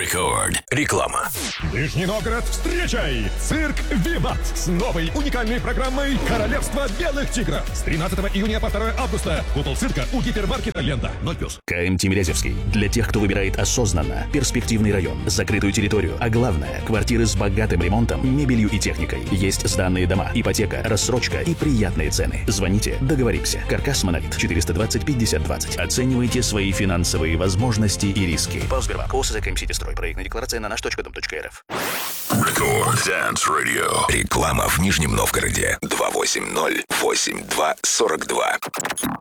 Рекорд. Реклама. Нижний Новгород, встречай! Цирк «Виват» с новой уникальной программой «Королевство белых тигров». С 13 июня по 2 августа. Купол цирка у гипермаркета «Лента». 0+. КМ Тимирязевский. Для тех, кто выбирает осознанно, перспективный район, закрытую территорию, а главное, квартиры с богатым ремонтом, мебелью и техникой. Есть сданные дома, ипотека, рассрочка и приятные цены. Звоните, договоримся. Каркас Монолит 420 50 20. Оценивайте свои финансовые возможности и риски. ПАО «Сбербанк». ОСЗ КМ Ситистрой. Проектная декларация на наш.дом.рф. Рекорд Dance Radio. Реклама в Нижнем Новгороде. 280-82-42.